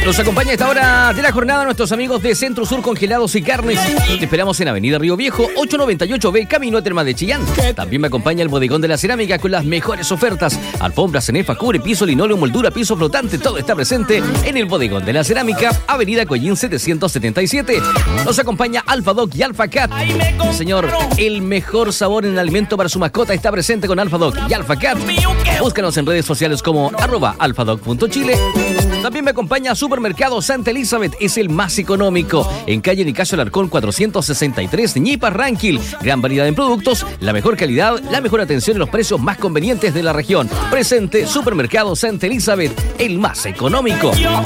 Nos acompaña a esta hora de la jornada nuestros amigos de Centro Sur Congelados y Carnes. Te esperamos en Avenida Río Viejo, 898B, Camino a Termas de Chillán. También me acompaña el Bodegón de la Cerámica con las mejores ofertas. Alfombras, cenefa, cubre, piso, linóleo, moldura, piso flotante. Todo está presente en el Bodegón de la Cerámica, Avenida Collín 777. Nos acompaña Alpha Dog y Alpha Cat. Señor, el mejor sabor en el alimento para su mascota está presente con Alpha Dog y Alpha Cat. Búscanos en redes sociales como @alphadog.chile. También me acompaña Supermercado Santa Elizabeth, es el más económico. En calle Nicasio Alarcón 463, Ñipa Ranquil. Gran variedad en productos, la mejor calidad, la mejor atención y los precios más convenientes de la región. Presente Supermercado Santa Elizabeth, el más económico.